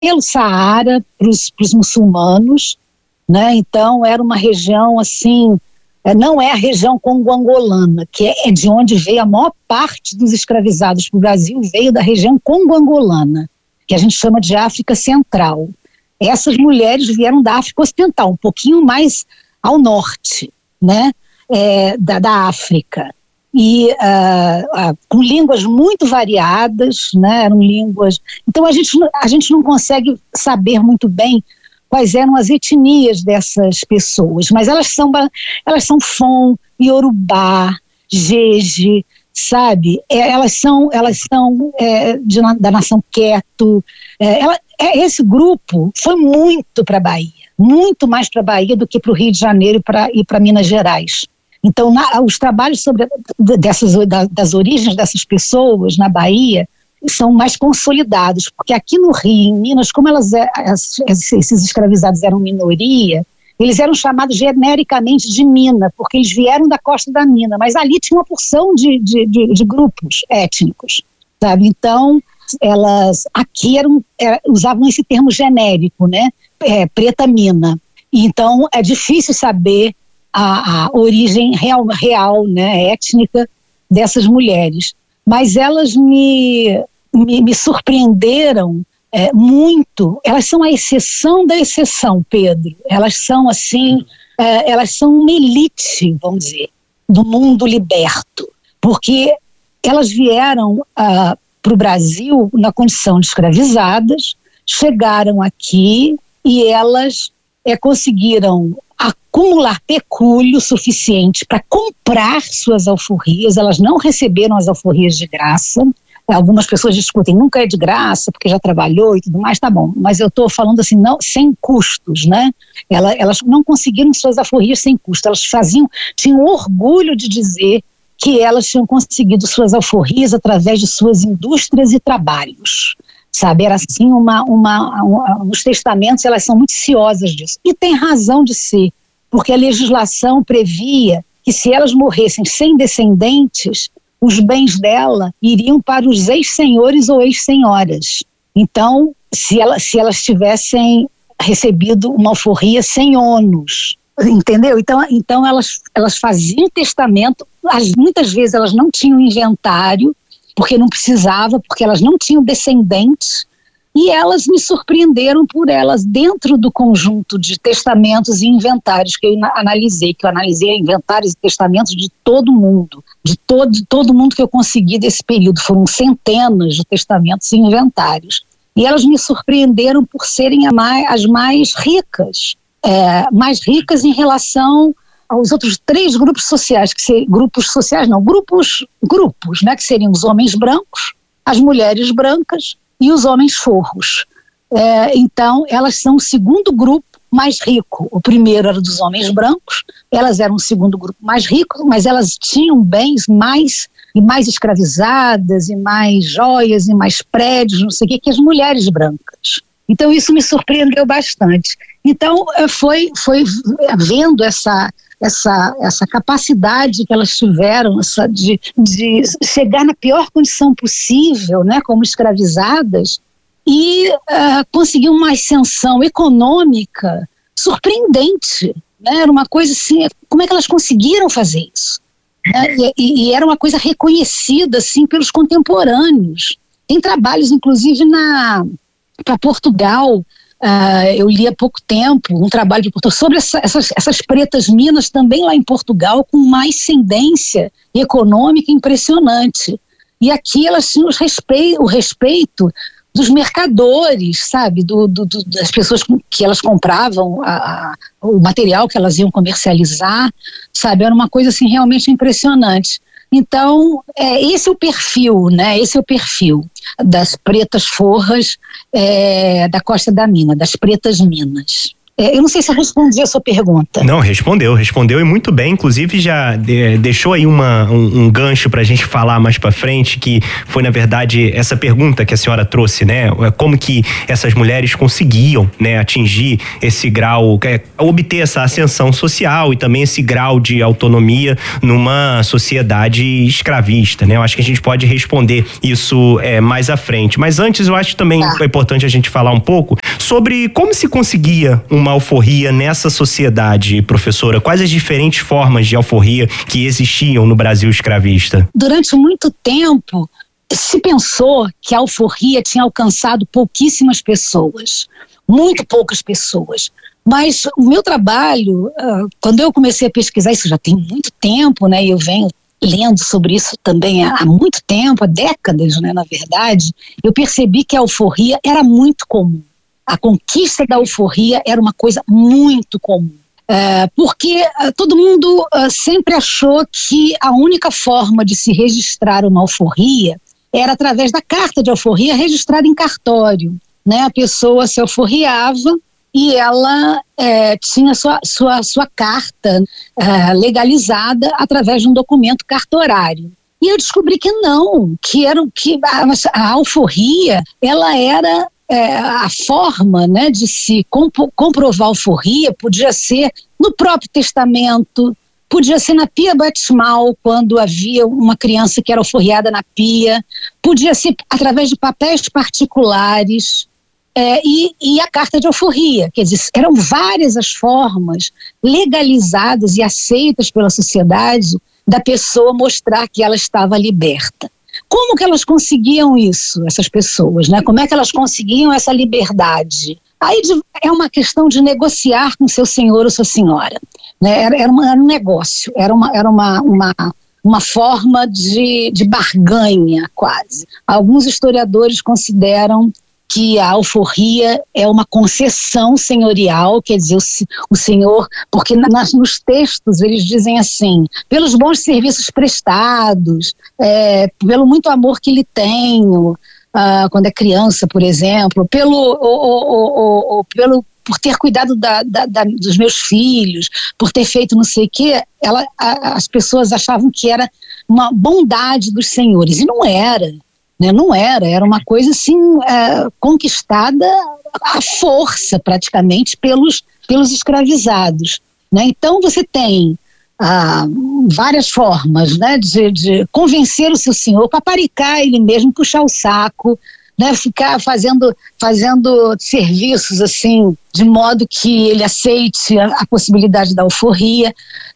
pelo Saara para os muçulmanos, né? Então era uma região assim, não é a região congo-angolana, que é de onde veio a maior parte dos escravizados para o Brasil, veio da região congo-angolana, que a gente chama de África Central. Essas mulheres vieram da África Ocidental, um pouquinho mais ao norte, né? Da África. E com línguas muito variadas, né? Eram línguas. Então a gente não consegue saber muito bem quais eram as etnias dessas pessoas, mas elas são Fon, Yorubá, Jeje, sabe? Elas são da nação Queto. Esse grupo foi muito para a Bahia, muito mais para a Bahia do que para o Rio de Janeiro e para Minas Gerais. Então, os trabalhos das origens dessas pessoas na Bahia são mais consolidados, porque aqui no Rio, em Minas, como esses escravizados eram minoria, eles eram chamados genericamente de Mina, porque eles vieram da costa da Mina, mas ali tinha uma porção de grupos étnicos, sabe? Então, elas aqui usavam esse termo genérico, né? Preta Mina. Então, é difícil saber a origem real, né, étnica dessas mulheres. Mas elas me surpreenderam muito. Elas são a exceção da exceção, Pedro. Elas são assim, elas são uma elite, vamos dizer, do mundo liberto. Porque elas vieram para o Brasil na condição de escravizadas, chegaram aqui e elas conseguiram acumular pecúlio suficiente para comprar suas alforrias. Elas não receberam as alforrias de graça. Algumas pessoas discutem, nunca é de graça porque já trabalhou e tudo mais, tá bom, mas eu estou falando assim, não, sem custos, né? Elas não conseguiram suas alforrias sem custo. Elas tinham orgulho de dizer que elas tinham conseguido suas alforrias através de suas indústrias e trabalhos, sabe? Era assim, os testamentos, elas são muito ciosas disso, e tem razão de ser, porque a legislação previa que se elas morressem sem descendentes, os bens dela iriam para os ex-senhores ou ex-senhoras. Então, se elas tivessem recebido uma alforria sem ônus, entendeu? Então elas faziam testamento, muitas vezes elas não tinham inventário, porque não precisava, porque elas não tinham descendentes, e elas me surpreenderam por elas, dentro do conjunto de testamentos e inventários que eu analisei inventários e testamentos de todo mundo, de todo mundo que eu consegui desse período, foram centenas de testamentos e inventários, e elas me surpreenderam por serem as mais ricas em relação aos outros três grupos sociais, grupos, né, que seriam os homens brancos, as mulheres brancas e os homens forros. Então, elas são o segundo grupo mais rico. O primeiro era dos homens brancos, elas eram o segundo grupo mais rico, mas elas tinham bens mais escravizadas, e mais joias, e mais prédios, não sei o que as mulheres brancas. Então, isso me surpreendeu bastante. Então, foi vendo essa capacidade que elas tiveram de chegar na pior condição possível, né, como escravizadas, e conseguir uma ascensão econômica surpreendente, né? Era uma coisa assim, como é que elas conseguiram fazer isso? E era uma coisa reconhecida assim, pelos contemporâneos. Tem trabalhos, inclusive, para Portugal. Eu li há pouco tempo um trabalho de Portugal sobre essas pretas minas também lá em Portugal, com uma ascendência econômica impressionante. E aqui elas tinham o respeito dos mercadores, sabe, das pessoas que elas compravam o material que elas iam comercializar, sabe, era uma coisa assim realmente impressionante. Então, esse é o perfil, né? Esse é o perfil das pretas forras da Costa da Mina, das pretas minas. Eu não sei se eu respondi a sua pergunta. Não, respondeu e muito bem, inclusive já deixou aí um gancho pra gente falar mais pra frente, que foi na verdade essa pergunta que a senhora trouxe, né? Como que essas mulheres conseguiam, né, atingir esse grau, obter essa ascensão social e também esse grau de autonomia numa sociedade escravista, né? Eu acho que a gente pode responder isso mais à frente, mas antes eu acho também é importante a gente falar um pouco sobre como se conseguia uma alforria nessa sociedade, professora. Quais as diferentes formas de alforria que existiam no Brasil escravista? Durante muito tempo se pensou que a alforria tinha alcançado pouquíssimas pessoas, muito poucas pessoas. Mas o meu trabalho, quando eu comecei a pesquisar, isso já tem muito tempo, né? E eu venho lendo sobre isso também há muito tempo, há décadas, né, na verdade, eu percebi que a alforria era muito comum. A conquista da alforria era uma coisa muito comum. Porque todo mundo sempre achou que a única forma de se registrar uma alforria era através da carta de alforria registrada em cartório, né? A pessoa se alforriava e ela tinha sua carta legalizada através de um documento cartorário. E eu descobri que não, que a alforria, ela era a forma, né, de se comprovar a alforria podia ser no próprio testamento, podia ser na pia batismal, quando havia uma criança que era alforriada na pia, podia ser através de papéis particulares, e a carta de alforria. Quer dizer, eram várias as formas legalizadas e aceitas pela sociedade da pessoa mostrar que ela estava liberta. Como que elas conseguiam isso, essas pessoas, né? Como é que elas conseguiam essa liberdade? Aí é uma questão de negociar com seu senhor ou sua senhora, né? Era um negócio, era uma forma de barganha, quase. Alguns historiadores consideram que a alforria é uma concessão senhorial, quer dizer, o senhor, porque nos textos eles dizem assim, pelos bons serviços prestados, pelo muito amor que lhe tenho, quando é criança, por exemplo, por ter cuidado dos meus filhos, por ter feito não sei o quê, as pessoas achavam que era uma bondade dos senhores, e não era. Não era uma coisa assim conquistada à força praticamente pelos escravizados, né? Então você tem várias formas, né, de convencer o seu senhor, paparicar ele mesmo, puxar o saco, né, ficar fazendo serviços assim de modo que ele aceite a possibilidade da alforria.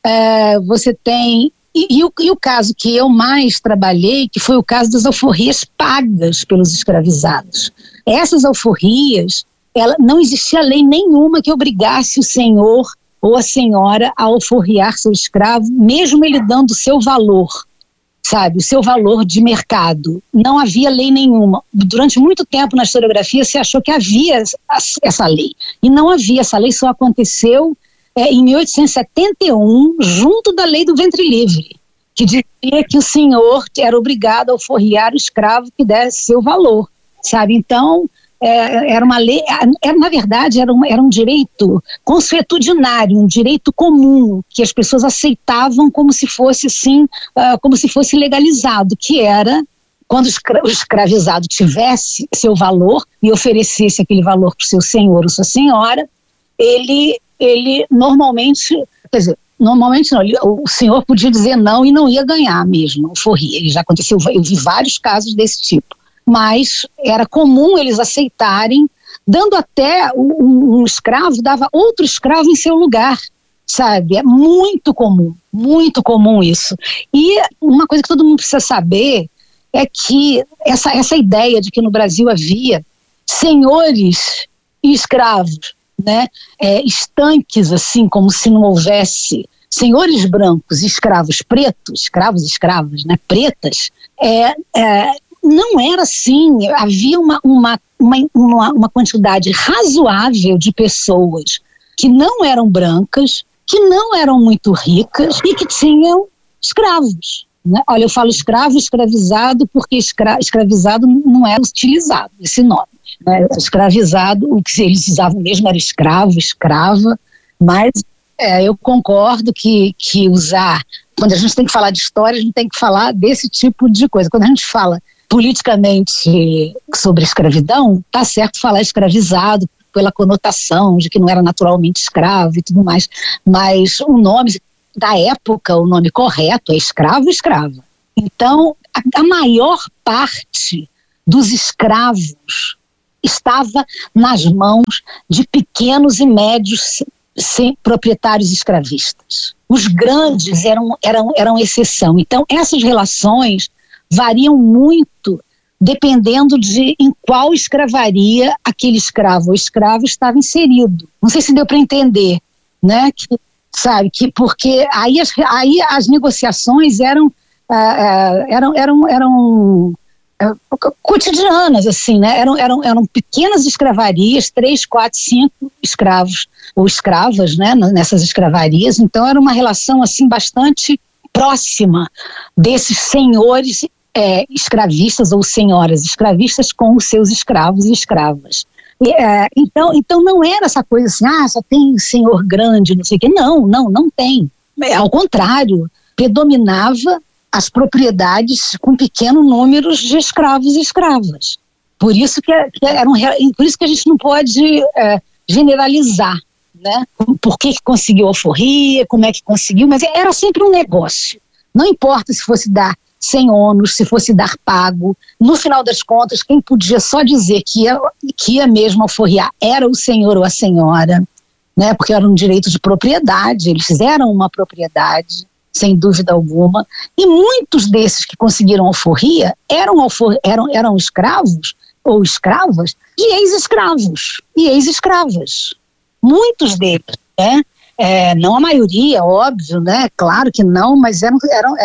Você tem E o caso que eu mais trabalhei, que foi o caso das alforrias pagas pelos escravizados. Essas alforrias, não existia lei nenhuma que obrigasse o senhor ou a senhora a alforriar seu escravo, mesmo ele dando o seu valor, sabe, o seu valor de mercado. Não havia lei nenhuma. Durante muito tempo na historiografia se achou que havia essa lei. E não havia, essa lei só aconteceu em 1871, junto da lei do ventre livre, que dizia que o senhor era obrigado a alforriar o escravo que desse seu valor, sabe? Então, era uma lei, na verdade, era um direito consuetudinário, um direito comum, que as pessoas aceitavam como se fosse assim, como se fosse legalizado, que era quando o escravizado tivesse seu valor e oferecesse aquele valor para o seu senhor ou sua senhora, ele normalmente, quer dizer, normalmente não, o senhor podia dizer não e não ia ganhar mesmo alforria. Ele já aconteceu, eu vi vários casos desse tipo, mas era comum eles aceitarem, dando até um escravo, dava outro escravo em seu lugar, sabe? É muito comum isso. E uma coisa que todo mundo precisa saber é que essa ideia de que no Brasil havia senhores e escravos, né, estanques, assim, como se não houvesse senhores brancos e escravos pretos, escravos e escravas, né, pretas, não era assim. Havia uma quantidade razoável de pessoas que não eram brancas, que não eram muito ricas e que tinham escravos, né? Olha, eu falo escravo, escravizado, porque escravizado não era utilizado, esse nome, né? Escravizado, o que eles usavam mesmo era escravo, escrava, mas eu concordo que usar, quando a gente tem que falar de história, a gente tem que falar desse tipo de coisa. Quando a gente fala politicamente sobre escravidão, tá certo falar escravizado pela conotação de que não era naturalmente escravo e tudo mais, mas o nome da época, o nome correto é escravo, escrava. Então, a maior parte dos escravos estava nas mãos de pequenos e médios proprietários escravistas. Os grandes eram exceção. Então, essas relações variam muito dependendo de em qual escravaria aquele escravo ou escrava estava inserido. Não sei se deu para entender, né? Porque aí as negociações eram cotidianas, assim, né? Eram pequenas escravarias, 3, 4, 5 escravos ou escravas, né? Nessas escravarias. Então era uma relação assim bastante próxima desses senhores escravistas ou senhoras escravistas com os seus escravos e escravas. Então não era essa coisa assim, só tem senhor grande, não sei o quê. Não tem. Ao contrário, predominava as propriedades com pequeno número de escravos e escravas. Por isso que a gente não pode generalizar, né? Por que conseguiu alforria, como é que conseguiu, mas era sempre um negócio. Não importa se fosse dar sem ônus, se fosse dar pago, no final das contas, quem podia só dizer que ia mesmo alforriar era o senhor ou a senhora, né? Porque era um direito de propriedade, eles eram uma propriedade, sem dúvida alguma, e muitos desses que conseguiram alforria eram escravos ou escravas de ex-escravos e ex-escravas. Muitos deles, né? Não a maioria, óbvio, né? Claro que não, mas eram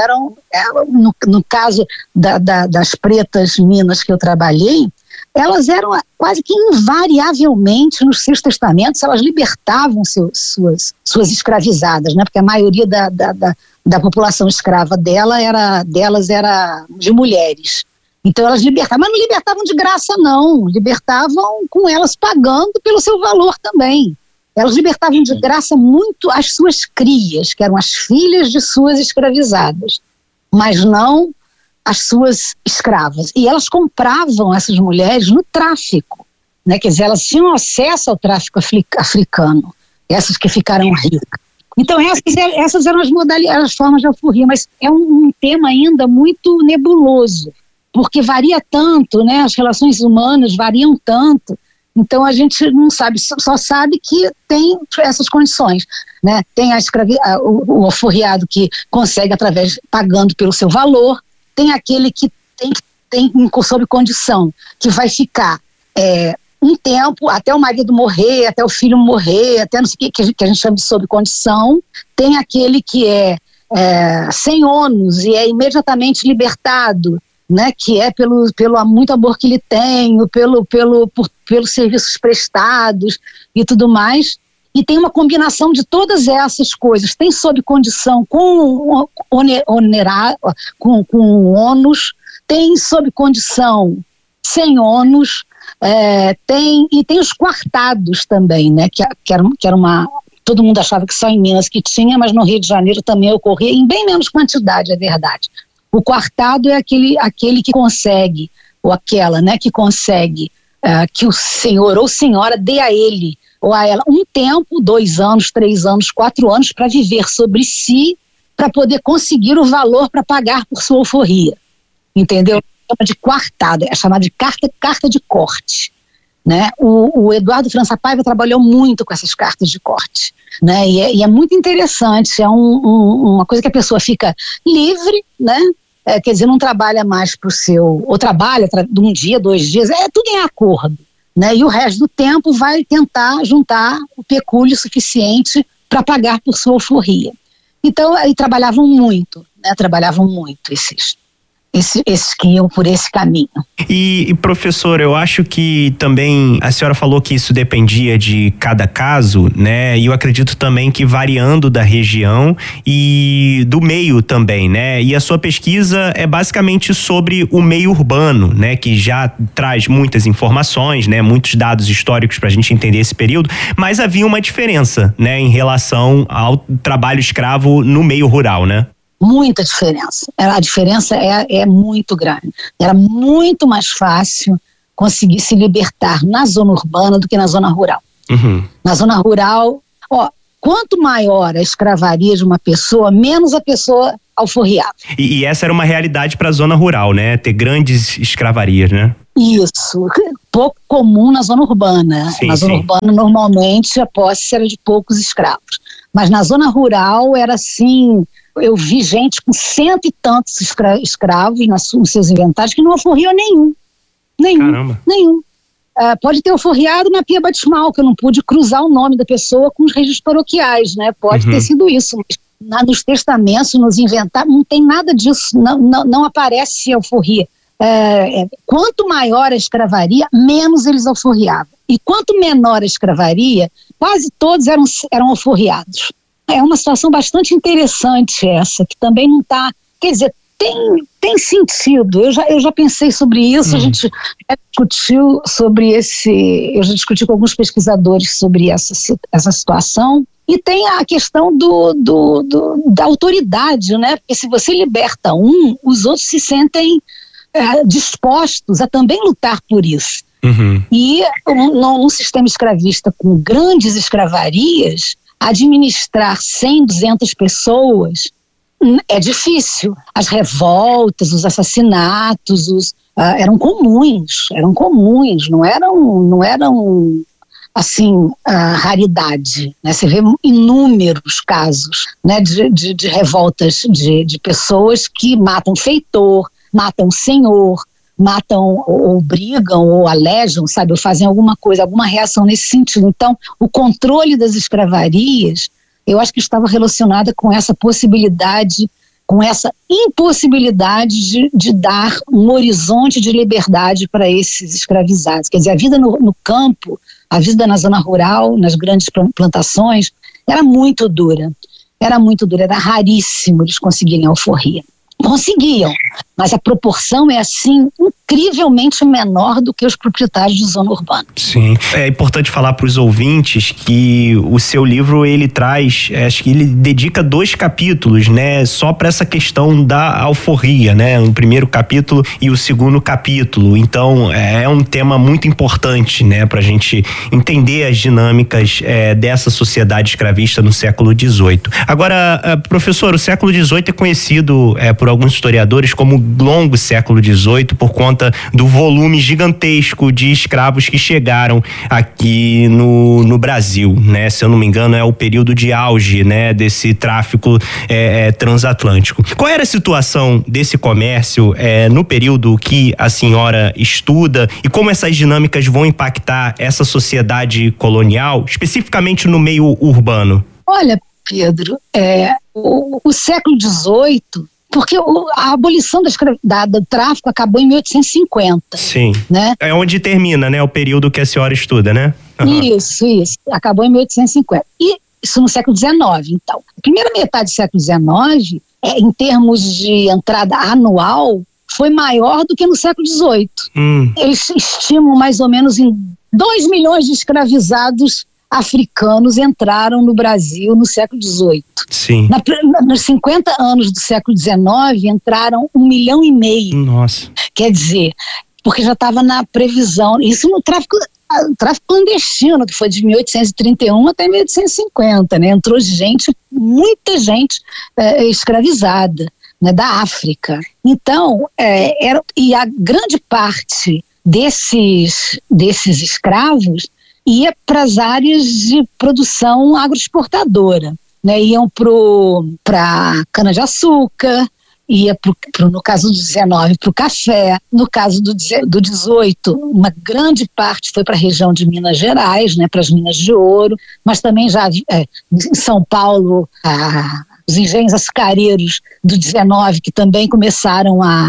no caso das pretas minas que eu trabalhei, elas eram quase que invariavelmente nos seus testamentos, elas libertavam suas escravizadas, né? Porque a maioria da população escrava delas era de mulheres. Então elas libertavam, mas não libertavam de graça não, libertavam com elas pagando pelo seu valor também. Elas libertavam de graça muito as suas crias, que eram as filhas de suas escravizadas, mas não as suas escravas. E elas compravam essas mulheres no tráfico, né? Quer dizer, elas tinham acesso ao tráfico africano, essas que ficaram ricas. Então essas eram as formas de alforria, mas é um tema ainda muito nebuloso, porque varia tanto, né? As relações humanas variam tanto. Então a gente não sabe, só sabe que tem essas condições, né? Tem o alforriado que consegue pagando pelo seu valor, tem aquele que tem sob condição, que vai ficar um tempo, até o marido morrer, até o filho morrer, até não sei o que a gente chama de sob condição, tem aquele que é sem ônus e é imediatamente libertado, né, que é pelo muito amor que ele tem, pelos serviços prestados e tudo mais, e tem uma combinação de todas essas coisas, tem sob condição com ônus, tem sob condição sem ônus, tem os quartados também, né, que era uma... Todo mundo achava que só em Minas que tinha, mas no Rio de Janeiro também ocorria, em bem menos quantidade, é verdade. O quartado é aquele que consegue, ou aquela, né, que consegue que o senhor ou senhora dê a ele ou a ela um tempo, 2 anos, 3 anos, 4 anos, para viver sobre si, para poder conseguir o valor para pagar por sua alforria. Entendeu? É chamada de quartado, é chamada de carta de corte. Né? O Eduardo França Paiva trabalhou muito com essas cartas de corte, né? E é muito interessante, é uma coisa que a pessoa fica livre, né? Quer dizer, não trabalha mais para o seu, ou trabalha de 1 dia, 2 dias, tudo em acordo, né? E o resto do tempo vai tentar juntar o pecúlio suficiente para pagar por sua alforria. Então, aí trabalhavam muito, né? Trabalhavam muito esses esses que iam por esse caminho. E professor, eu acho que também a senhora falou que isso dependia de cada caso, né? E eu acredito também que variando da região e do meio também, né? E a sua pesquisa é basicamente sobre o meio urbano, né? Que já traz muitas informações, né? Muitos dados históricos para a gente entender esse período, mas havia uma diferença, né? Em relação ao trabalho escravo no meio rural, né? Muita diferença. A diferença é muito grande. Era muito mais fácil conseguir se libertar na zona urbana do que na zona rural. Uhum. Na zona rural, quanto maior a escravaria de uma pessoa, menos a pessoa alforriava. E essa era uma realidade para a zona rural, né? Ter grandes escravarias, né? Isso, pouco comum na zona urbana. Sim, na zona urbana, normalmente, a posse era de poucos escravos. Mas na zona rural era assim... Eu vi gente com 100 e tantos escravos nos seus inventários que não alforriam nenhum. Caramba. Nenhum. Pode ter alforriado na pia batismal, que eu não pude cruzar o nome da pessoa com os registros paroquiais, né? Pode ter sido isso. Mas nos testamentos, nos inventários, não tem nada disso. Não aparece alforria. Quanto maior a escravaria, menos eles alforriavam. E quanto menor a escravaria, quase todos eram alforriados. É uma situação bastante interessante essa, que também não está... Quer dizer, tem sentido. Eu já pensei sobre isso, a gente já discutiu sobre eu já discuti com alguns pesquisadores sobre essa situação. E tem a questão da autoridade, né? Porque se você liberta os outros se sentem dispostos a também lutar por isso. Uhum. E num sistema escravista com grandes escravarias, administrar 100, 200 pessoas é difícil. As revoltas, os assassinatos, eram comuns, não eram assim, raridade, né? Você vê inúmeros casos, né, de revoltas de pessoas que matam feitor, matam senhor, matam ou brigam ou alejam, sabe, ou fazem alguma coisa, alguma reação nesse sentido. Então, o controle das escravarias, eu acho que estava relacionada com essa possibilidade, com essa impossibilidade de dar um horizonte de liberdade para esses escravizados. Quer dizer, a vida no campo, a vida na zona rural, nas grandes plantações, era muito dura, era raríssimo eles conseguirem alforria. Conseguiam, mas a proporção é assim incrivelmente menor do que os proprietários de zona urbana. Sim, é importante falar para os ouvintes que o seu livro ele traz, acho que ele dedica 2 capítulos, né, só para essa questão da alforria, né, o primeiro capítulo e o segundo capítulo. Então é um tema muito importante, né, para a gente entender as dinâmicas dessa sociedade escravista no século XVIII. Agora, professor, o século XVIII é conhecido por alguns historiadores como longo século XVIII por conta do volume gigantesco de escravos que chegaram aqui no Brasil, né? Se eu não me engano, é o período de auge, né, desse tráfico transatlântico. Qual era a situação desse comércio no período que a senhora estuda e como essas dinâmicas vão impactar essa sociedade colonial, especificamente no meio urbano? Olha, Pedro, o século XVIII, porque a abolição do tráfico acabou em 1850. Sim. Né? É onde termina, né, o período que a senhora estuda, né? Uhum. Isso. Acabou em 1850. E isso no século XIX, então. A primeira metade do século XIX, em termos de entrada anual, foi maior do que no século XVIII. Eles estimam mais ou menos em 2 milhões de escravizados africanos entraram no Brasil no século XVIII. Sim. Nos 50 anos do século XIX, entraram 1,5 milhão. Nossa. Quer dizer, porque já estava na previsão, isso no tráfico clandestino, que foi de 1831 até 1850, né? Entrou muita gente escravizada, né, da África. Então, e a grande parte desses escravos ia para as áreas de produção agroexportadora, né? Iam para cana-de-açúcar, ia no caso do 19 para o café, no caso do 18 uma grande parte foi para a região de Minas Gerais, né, para as minas de ouro, mas também já em São Paulo os engenhos açucareiros do 19 que também começaram a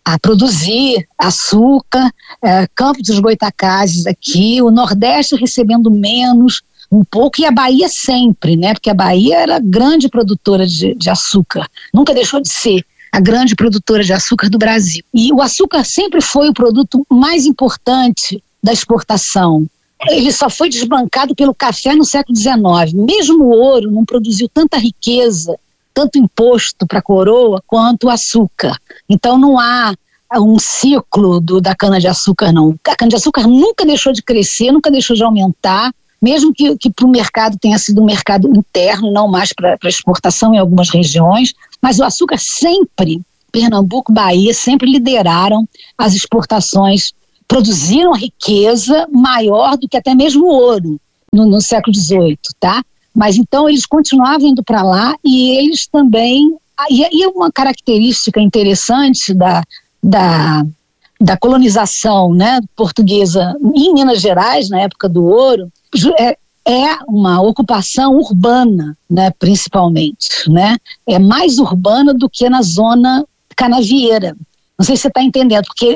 a produzir açúcar, Campos dos Goytacazes aqui, o Nordeste recebendo menos, um pouco, e a Bahia sempre, né? Porque a Bahia era grande produtora de açúcar, nunca deixou de ser a grande produtora de açúcar do Brasil. E o açúcar sempre foi o produto mais importante da exportação. Ele só foi desbancado pelo café no século XIX. Mesmo o ouro não produziu tanta riqueza, tanto imposto para a coroa, quanto o açúcar. Então não há um ciclo da cana-de-açúcar, não. A cana-de-açúcar nunca deixou de crescer, nunca deixou de aumentar, mesmo que para o mercado tenha sido um mercado interno, não mais para exportação em algumas regiões, mas o açúcar sempre, Pernambuco, Bahia, sempre lideraram as exportações, produziram riqueza maior do que até mesmo o ouro no século XVIII, tá? Mas então eles continuavam indo para lá, e eles também, e uma característica interessante da colonização, né, portuguesa em Minas Gerais, na época do ouro, é uma ocupação urbana, né, principalmente, né? É mais urbana do que na zona canavieira. Não sei se você está entendendo, porque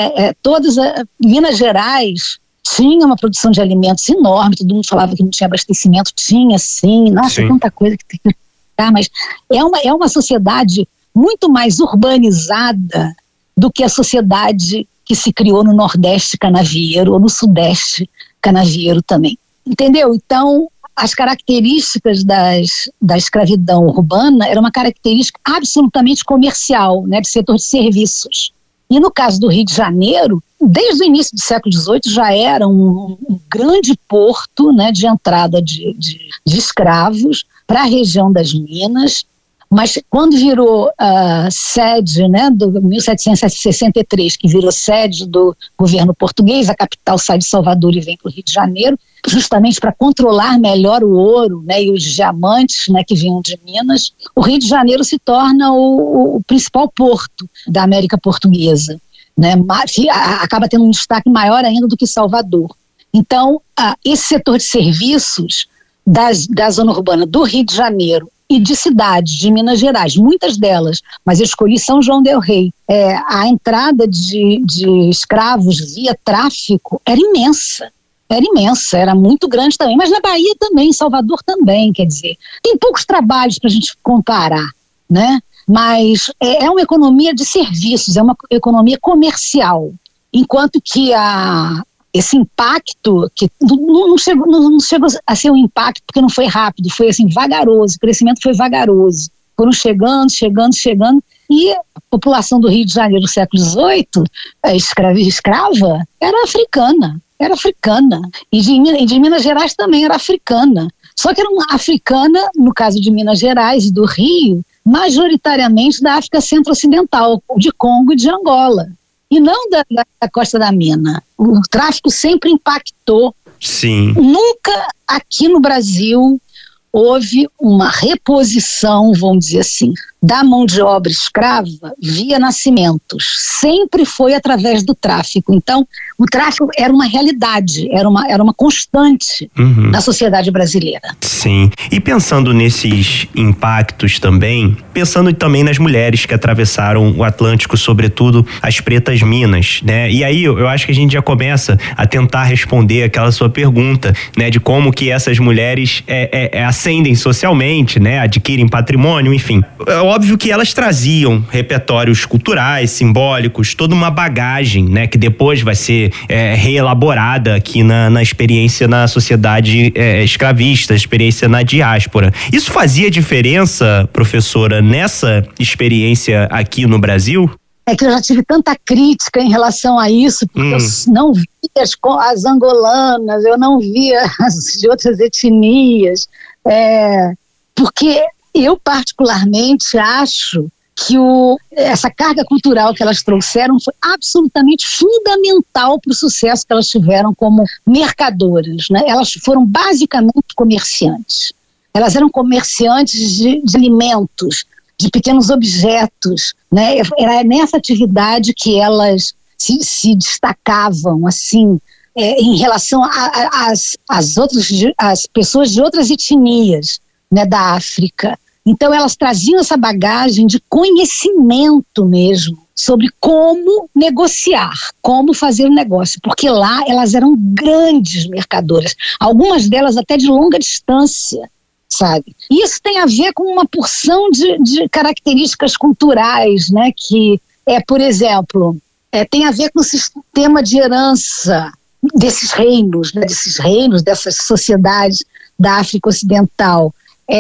Minas Gerais tinha uma produção de alimentos enorme, todo mundo falava que não tinha abastecimento, tinha sim, nossa, sim. Tanta coisa que tem que explicar, mas é uma sociedade muito mais urbanizada do que a sociedade que se criou no Nordeste canavieiro ou no Sudeste canavieiro também. Entendeu? Então, as características da escravidão urbana era uma característica absolutamente comercial, né, de setor de serviços. E no caso do Rio de Janeiro, desde o início do século XVIII já era um grande porto, né, de entrada de escravos para a região das Minas. Mas quando virou sede, né, do 1763, que virou sede do governo português, a capital sai de Salvador e vem para o Rio de Janeiro, justamente para controlar melhor o ouro, né, e os diamantes, né, que vinham de Minas, o Rio de Janeiro se torna o principal porto da América Portuguesa, né, acaba tendo um destaque maior ainda do que Salvador. Então, esse setor de serviços da zona urbana do Rio de Janeiro e de cidades de Minas Gerais, muitas delas, mas eu escolhi São João del Rei, a entrada de escravos via tráfico era imensa, era muito grande também, mas na Bahia também, em Salvador também, quer dizer, tem poucos trabalhos para a gente comparar, né? Mas é uma economia de serviços, é uma economia comercial, enquanto que esse impacto, que não chegou a ser um impacto porque não foi rápido, foi assim vagaroso, o crescimento foi vagaroso. Foram chegando, e a população do Rio de Janeiro do século XVIII, escrava, era africana, e de Minas Gerais também era africana. Só que era uma africana, no caso de Minas Gerais e do Rio, majoritariamente da África Centro-Ocidental, de Congo e de Angola. E não da Costa da Mina. O tráfico sempre impactou. Sim. Nunca aqui no Brasil houve uma reposição, vamos dizer assim, da mão de obra escrava via nascimentos. Sempre foi através do tráfico. Então, o tráfico era uma realidade, era uma constante na sociedade brasileira. Sim. E pensando nesses impactos também, pensando também nas mulheres que atravessaram o Atlântico, sobretudo as pretas minas, né? E aí eu acho que a gente já começa a tentar responder aquela sua pergunta, né? De como que essas mulheres ascendem socialmente, né? Adquirem patrimônio, enfim. É óbvio que elas traziam repertórios culturais, simbólicos, toda uma bagagem, né? Que depois vai ser reelaborada aqui na experiência na sociedade escravista, experiência na diáspora. Isso fazia diferença, professora, nessa experiência aqui no Brasil? É que eu já tive tanta crítica em relação a isso, porque eu não via as angolanas, eu não via as de outras etnias, porque eu particularmente acho que essa carga cultural que elas trouxeram foi absolutamente fundamental para o sucesso que elas tiveram como mercadoras, né? Elas foram basicamente comerciantes. Elas eram comerciantes de alimentos, de pequenos objetos, né? Era nessa atividade que elas se destacavam, assim, em relação às pessoas de outras etnias, né, da África. Então elas traziam essa bagagem de conhecimento mesmo sobre como negociar, como fazer o negócio, porque lá elas eram grandes mercadoras, algumas delas até de longa distância, sabe? Isso tem a ver com uma porção de características culturais, né? Que por exemplo, tem a ver com o sistema de herança desses reinos, né? Dessas sociedades da África Ocidental.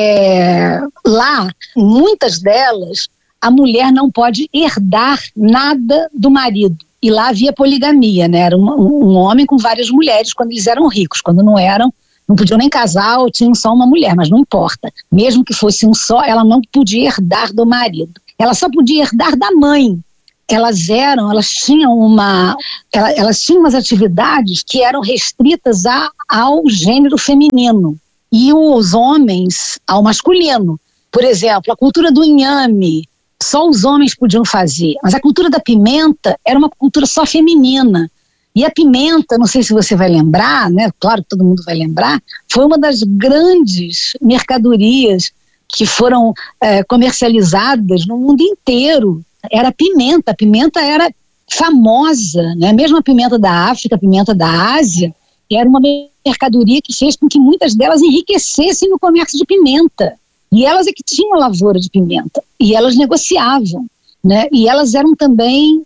Lá, muitas delas, a mulher não pode herdar nada do marido. E lá havia poligamia, né? Era um homem com várias mulheres quando eles eram ricos. Quando não eram, não podiam nem casar ou tinham só uma mulher, mas não importa. Mesmo que fosse um só, ela não podia herdar do marido. Ela só podia herdar da mãe. Elas tinham umas atividades que eram restritas ao gênero feminino e os homens ao masculino. Por exemplo, a cultura do inhame, só os homens podiam fazer, mas a cultura da pimenta era uma cultura só feminina. E a pimenta, não sei se você vai lembrar, né? Claro que todo mundo vai lembrar, foi uma das grandes mercadorias que foram comercializadas no mundo inteiro. Era a pimenta era famosa, né? Mesmo a pimenta da África, a pimenta da Ásia, era uma mercadoria que fez com que muitas delas enriquecessem no comércio de pimenta. E elas é que tinham a lavoura de pimenta. E elas negociavam, né? E elas eram também,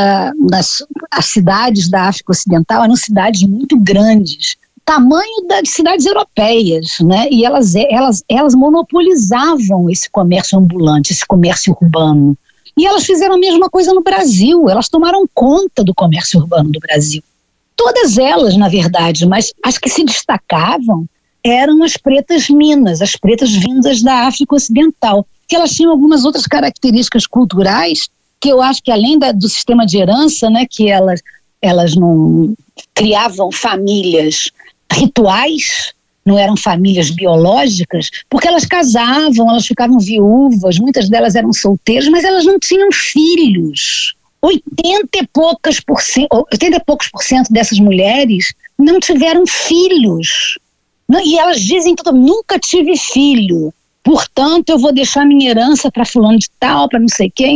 as cidades da África Ocidental eram cidades muito grandes, tamanho das cidades europeias, né? E elas monopolizavam esse comércio ambulante, esse comércio urbano. E elas fizeram a mesma coisa no Brasil, elas tomaram conta do comércio urbano do Brasil. Todas elas, na verdade, mas as que se destacavam eram as pretas minas, as pretas vindas da África Ocidental, que elas tinham algumas outras características culturais, que eu acho que além do sistema de herança, né, que elas não criavam famílias rituais, não eram famílias biológicas, porque elas casavam, elas ficavam viúvas, muitas delas eram solteiras, mas elas não tinham filhos. 80 e poucos por cento dessas mulheres não tiveram filhos. E elas dizem, nunca tive filho, portanto eu vou deixar minha herança para fulano de tal, para não sei quem.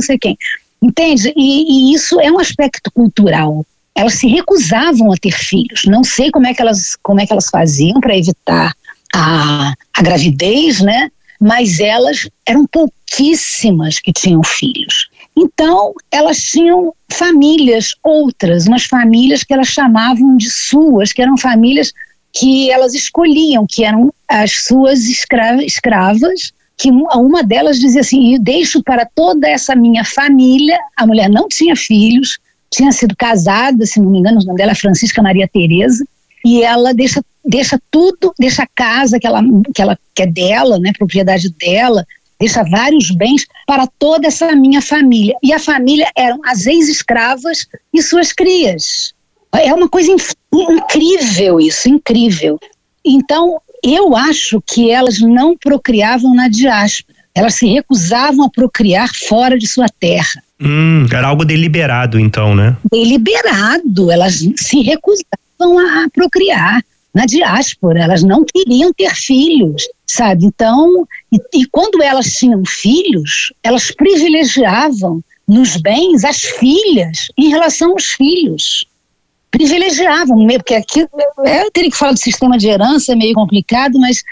Entende? E isso é um aspecto cultural. Elas se recusavam a ter filhos. Não sei como é que elas faziam para evitar a gravidez, né? Mas elas eram pouquíssimas que tinham filhos. Então, elas tinham famílias outras, umas famílias que elas chamavam de suas, que eram famílias que elas escolhiam, que eram as suas escravas, que uma delas dizia assim, eu deixo para toda essa minha família. A mulher não tinha filhos, tinha sido casada, se não me engano, o nome dela é Francisca Maria Teresa, e ela deixa tudo, deixa a casa que é dela, né, propriedade dela, deixa vários bens para toda essa minha família. E a família eram as ex-escravas e suas crias. É uma coisa incrível isso, incrível. Então, eu acho que elas não procriavam na diáspora. Elas se recusavam a procriar fora de sua terra. Era algo deliberado, então, né? Deliberado. Elas se recusavam a procriar na diáspora. Elas não queriam ter filhos, sabe? Então, e quando elas tinham filhos, elas privilegiavam nos bens as filhas em relação aos filhos. Privilegiavam, porque aqui eu teria que falar do sistema de herança, é meio complicado, mas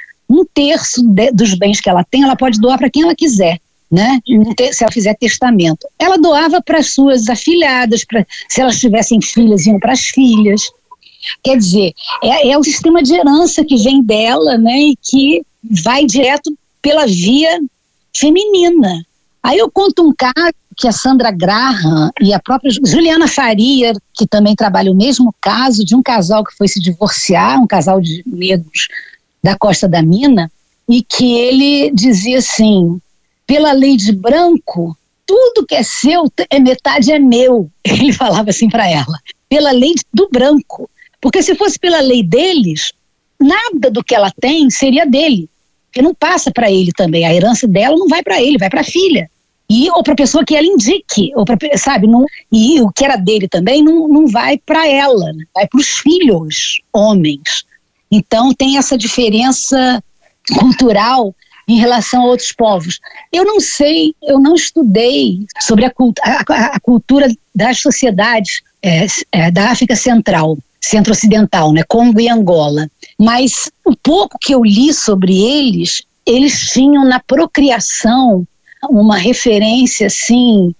1/3 dos bens que ela tem, ela pode doar para quem ela quiser, né? Se ela fizer testamento. Ela doava para as suas afilhadas, se elas tivessem filhas, iam para as filhas. Quer dizer, é o sistema de herança que vem dela, né? E que vai direto pela via feminina. Aí eu conto um caso que a Sandra Graham e a própria Juliana Faria, que também trabalha o mesmo caso, de um casal que foi se divorciar, um casal de negros da Costa da Mina, e que ele dizia assim, pela lei de branco, tudo que é seu, metade é meu. Ele falava assim para ela, pela lei do branco. Porque se fosse pela lei deles, nada do que ela tem seria dele. Porque não passa para ele também. A herança dela não vai para ele, vai para a filha. Ou para a pessoa que ela indique, sabe? E o que era dele também não vai para ela, né? Vai para os filhos, homens. Então tem essa diferença cultural em relação a outros povos. Eu não sei, eu não estudei sobre a cultura das sociedades da África Central, Centro-Ocidental, né, Congo e Angola. Mas o pouco que eu li sobre eles tinham na procriação uma referência assim,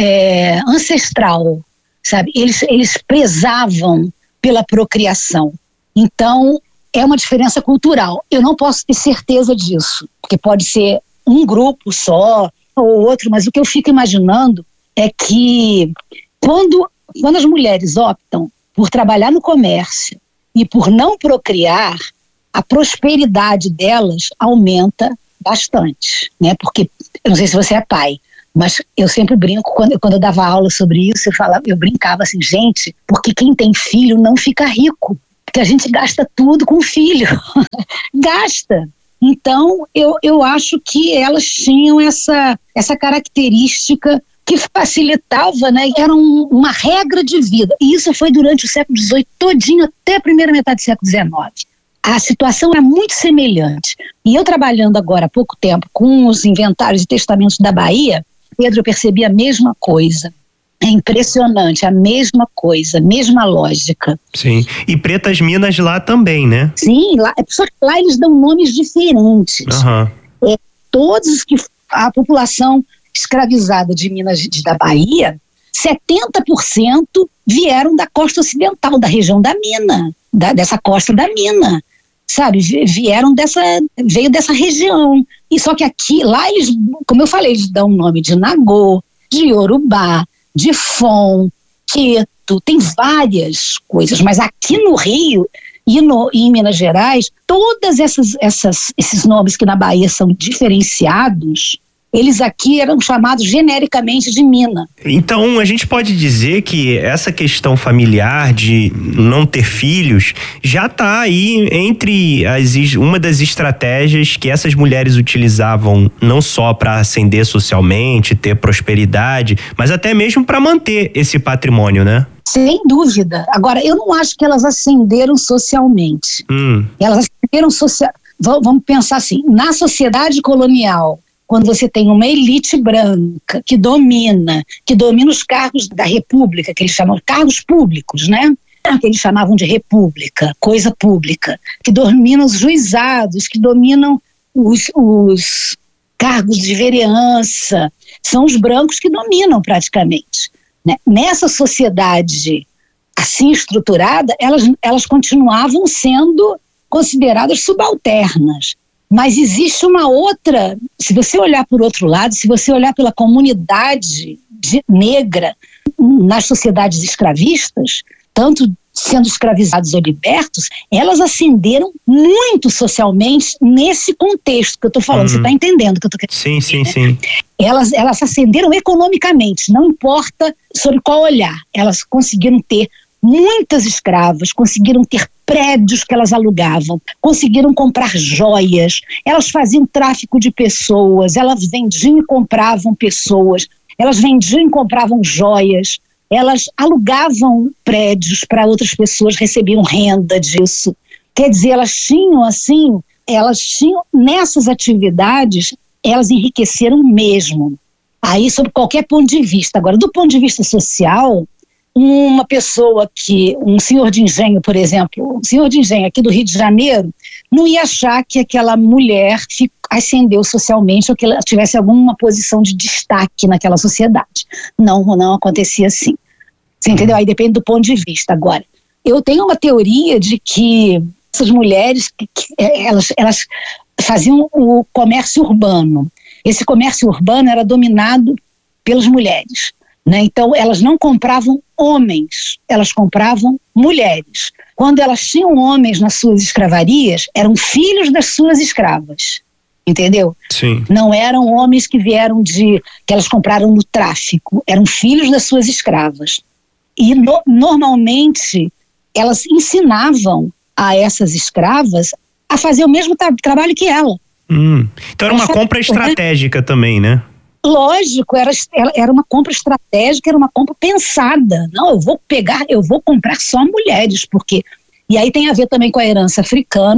ancestral, sabe? Eles prezavam pela procriação. Então, é uma diferença cultural. Eu não posso ter certeza disso, porque pode ser um grupo só ou outro, mas o que eu fico imaginando é que quando as mulheres optam por trabalhar no comércio e por não procriar, a prosperidade delas aumenta bastante, né? Porque, eu não sei se você é pai, mas eu sempre brinco, quando eu dava aula sobre isso, eu brincava assim, gente, porque quem tem filho não fica rico, porque a gente gasta tudo com filho, gasta. Então, eu acho que elas tinham essa característica que facilitava, né? Era uma regra de vida, e isso foi durante o século XVIII todinho, até a primeira metade do século XIX. A situação é muito semelhante. E eu trabalhando agora há pouco tempo com os inventários e testamentos da Bahia, Pedro, eu percebi a mesma coisa. É impressionante, a mesma coisa, mesma lógica. Sim, e Pretas Minas lá também, né? Sim, só que lá eles dão nomes diferentes. Uhum. Todos os que a população escravizada de Minas da Bahia, 70% vieram da costa ocidental, da região da mina, dessa costa da mina. Sabe, veio dessa região. E só que lá eles, como eu falei, eles dão o nome de Nagô, de Yorubá, de Fon, Queto, tem várias coisas, mas aqui no Rio e em Minas Gerais, todas esses nomes que na Bahia são diferenciados, eles aqui eram chamados genericamente de mina. Então, a gente pode dizer que essa questão familiar de não ter filhos já está aí entre uma das estratégias que essas mulheres utilizavam não só para ascender socialmente, ter prosperidade, mas até mesmo para manter esse patrimônio, né? Sem dúvida. Agora, eu não acho que elas ascenderam socialmente. Elas ascenderam vamos pensar assim, na sociedade colonial, quando você tem uma elite branca que domina os cargos da república, que eles chamam cargos públicos, né? Que eles chamavam de república, coisa pública, que dominam os juizados, que dominam os cargos de vereança, são os brancos que dominam praticamente, né? Nessa sociedade assim estruturada, elas continuavam sendo consideradas subalternas. Mas existe uma outra, se você olhar por outro lado, se você olhar pela comunidade negra nas sociedades escravistas, tanto sendo escravizados ou libertos, elas ascenderam muito socialmente nesse contexto que eu estou falando. Você está entendendo o que eu estou querendo dizer? Sim. Elas ascenderam economicamente, não importa sobre qual olhar. Elas conseguiram ter muitas escravas, conseguiram ter prédios que elas alugavam, conseguiram comprar joias, elas faziam tráfico de pessoas, elas vendiam e compravam pessoas, elas vendiam e compravam joias, elas alugavam prédios para outras pessoas, recebiam renda disso. Quer dizer, elas tinham nessas atividades, elas enriqueceram mesmo. Aí, sob qualquer ponto de vista. Agora, do ponto de vista social, uma pessoa um senhor de engenho, por exemplo, um senhor de engenho aqui do Rio de Janeiro, não ia achar que aquela mulher ascendeu socialmente ou que ela tivesse alguma posição de destaque naquela sociedade. Não acontecia assim. Você entendeu? Aí depende do ponto de vista. Agora, eu tenho uma teoria de que essas mulheres, elas faziam o comércio urbano. Esse comércio urbano era dominado pelas mulheres, né? Então, elas não compravam homens, elas compravam mulheres. Quando elas tinham homens nas suas escravarias, eram filhos das suas escravas, entendeu? Sim. Não eram homens que vieram que elas compraram no tráfico, eram filhos das suas escravas. E normalmente elas ensinavam a essas escravas a fazer o mesmo trabalho que ela. Então era uma compra estratégica também, né? Lógico, era uma compra estratégica, era uma compra pensada. Não, eu vou comprar só mulheres, porque... E aí tem a ver também com a herança africana,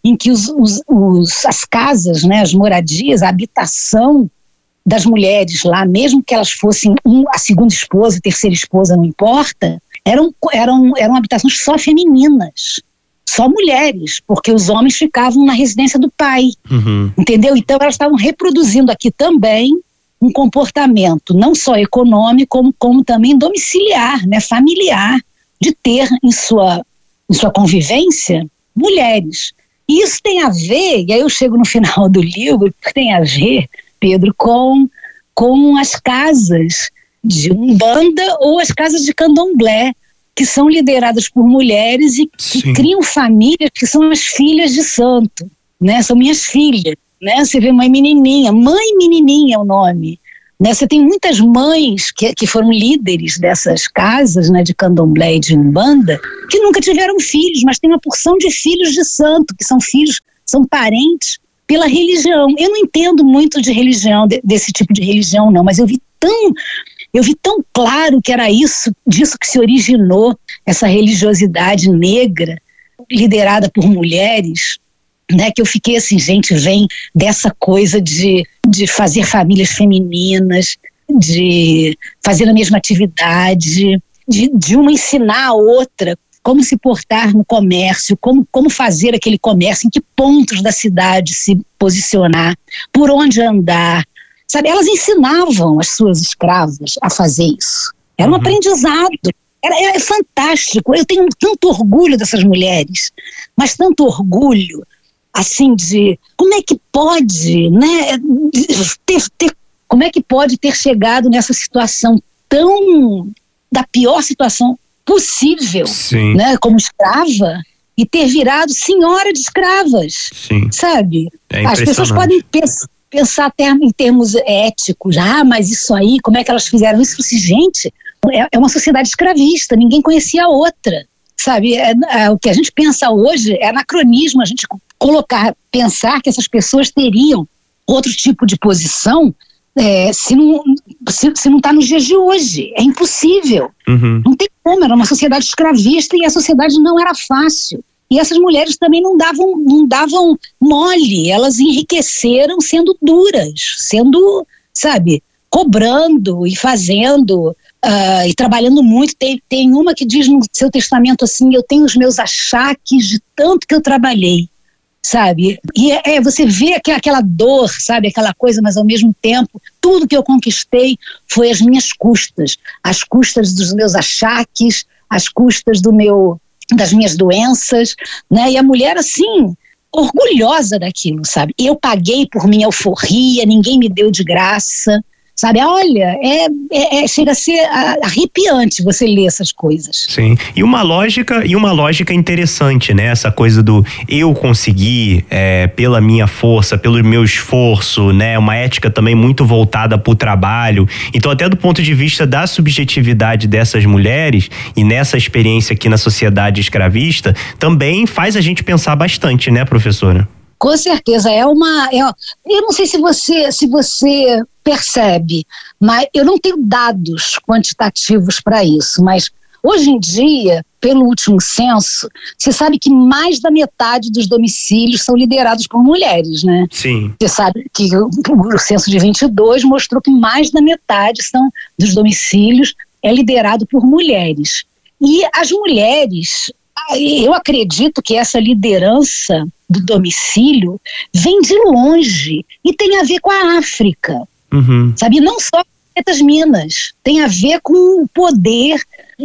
em que as casas, né, as moradias, a habitação das mulheres lá, mesmo que elas fossem a segunda esposa, a terceira esposa, não importa, eram habitações só femininas, só mulheres, porque os homens ficavam na residência do pai, entendeu? Então elas estavam reproduzindo aqui também um comportamento não só econômico, como também domiciliar, né, familiar, de ter em sua convivência mulheres. E isso tem a ver, e aí eu chego no final do livro, tem a ver, Pedro, com as casas de Umbanda ou as casas de Candomblé, que são lideradas por mulheres e que criam famílias que são as filhas de santo, né? São minhas filhas, né? Você vê Mãe Menininha é o nome, né? Você tem muitas mães que foram líderes dessas casas, né, de Candomblé e de Umbanda, que nunca tiveram filhos, mas tem uma porção de filhos de santo, que são filhos, são parentes pela religião. Eu não entendo muito de religião, desse tipo de religião não, mas eu vi tão claro que era disso que se originou essa religiosidade negra, liderada por mulheres, né, que eu fiquei assim, gente, vem dessa coisa de fazer famílias femininas, de fazer a mesma atividade, de uma ensinar a outra como se portar no comércio, como fazer aquele comércio, em que pontos da cidade se posicionar, por onde andar. Sabe, elas ensinavam as suas escravas a fazer isso. Era um aprendizado. Era fantástico. Eu tenho tanto orgulho dessas mulheres, mas tanto orgulho, assim, de como é que pode, né, como é que pode ter chegado nessa situação da pior situação possível, né, como escrava, e ter virado senhora de escravas, sabe? As pessoas podem pensar até em termos éticos, mas isso aí, como é que elas fizeram isso? Gente, é uma sociedade escravista, ninguém conhecia a outra, sabe? O que a gente pensa hoje é anacronismo, a gente pensar que essas pessoas teriam outro tipo de posição, se não está nos dias de hoje. É impossível. Não tem como, era uma sociedade escravista e a sociedade não era fácil. E essas mulheres também não davam mole, elas enriqueceram sendo duras, sendo, sabe, cobrando e fazendo, e trabalhando muito. Tem uma que diz no seu testamento assim: eu tenho os meus achaques de tanto que eu trabalhei, sabe? E você vê aquela dor, sabe, aquela coisa, mas ao mesmo tempo, tudo que eu conquistei foi às minhas custas, às custas dos meus achaques, às custas das minhas doenças, né? E a mulher, assim, orgulhosa daquilo, sabe? Eu paguei por minha euforia, ninguém me deu de graça, sabe? Olha, chega a ser arrepiante você ler essas coisas. Sim, e uma lógica interessante, né? Essa coisa do eu conseguir pela minha força, pelo meu esforço, né? Uma ética também muito voltada para o trabalho. Então, até do ponto de vista da subjetividade dessas mulheres e nessa experiência aqui na sociedade escravista, também faz a gente pensar bastante, né, professora? Com certeza, eu não sei se você percebe, mas eu não tenho dados quantitativos para isso, mas hoje em dia, pelo último censo, você sabe que mais da metade dos domicílios são liderados por mulheres, né? Sim. Você sabe que o censo de 22 mostrou que mais da metade dos domicílios é liderado por mulheres. E as mulheres, eu acredito que essa liderança do domicílio vem de longe e tem a ver com a África, sabe? Não só das Minas, tem a ver com o poder